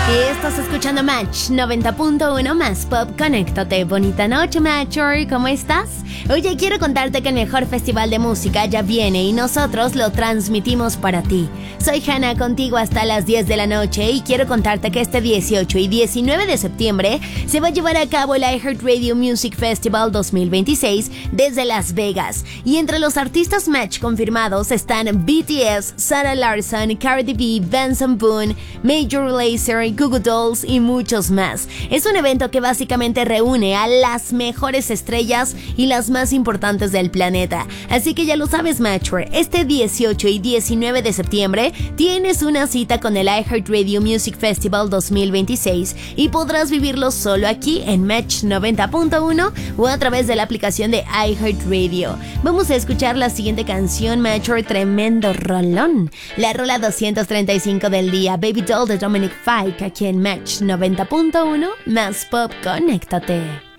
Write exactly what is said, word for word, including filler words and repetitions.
Y estás escuchando Match noventa punto uno más Pop. Conéctate. Bonita noche, Matcher. ¿Cómo estás? Oye, quiero contarte que el mejor festival de música ya viene y nosotros lo transmitimos para ti. Soy Hannah, contigo hasta las diez de la noche, y quiero contarte que este dieciocho y diecinueve de septiembre se va a llevar a cabo el iHeartRadio Music Festival dos mil veintiséis desde Las Vegas. Y entre los artistas Match confirmados están B T S, Sarah Larsson, Cardi B, Benson Boone, Major Lazer, Goo Goo Dolls y muchos más. Es un evento que básicamente reúne a las mejores estrellas y las más importantes del planeta. Así que ya lo sabes, Matcher, este dieciocho y diecinueve de septiembre tienes una cita con el iHeartRadio Music Festival dos mil veintiséis y podrás vivirlo solo aquí en Match noventa punto uno o a través de la aplicación de iHeartRadio. Vamos a escuchar la siguiente canción, Matcher, tremendo rolón. La rola doscientos treinta y cinco del día, Baby Doll de Dominic Fike, aquí en Match noventa punto uno más Pop. Conéctate.